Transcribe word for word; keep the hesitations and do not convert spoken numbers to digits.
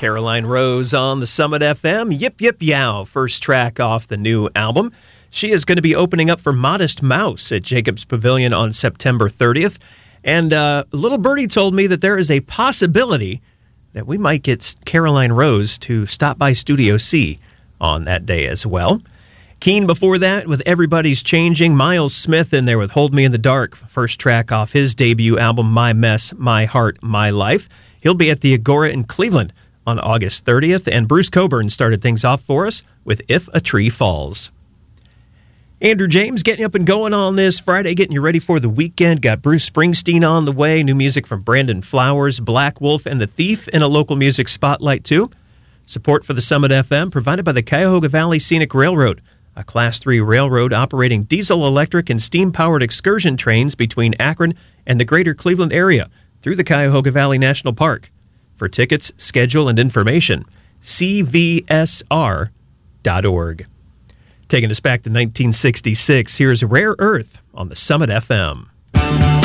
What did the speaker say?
Caroline Rose on the Summit F M. Yip Yip Yow, first track off the new album. She is going to be opening up for Modest Mouse at Jacobs Pavilion on September thirtieth. And uh, Little Birdie told me that there is a possibility that we might get Caroline Rose to stop by Studio C on that day as well. Keen before that with Everybody's Changing. Miles Smith in there with Hold Me in the Dark, first track off his debut album, My Mess, My Heart, My Life. He'll be at the Agora in Cleveland on August thirtieth, and Bruce Coburn started things off for us with If a Tree Falls. Andrew James getting up and going on this Friday, getting you ready for the weekend. Got Bruce Springsteen on the way, new music from Brandon Flowers, Black Wolf, and The Thief in a local music spotlight too. Support for the Summit F M provided by the Cuyahoga Valley Scenic Railroad, a Class three railroad operating diesel, electric, and steam-powered excursion trains between Akron and the greater Cleveland area through the Cuyahoga Valley National Park. For tickets, schedule, and information, c v s r dot org. Taking us back to nineteen sixty-six, here's Rare Earth on the Summit F M.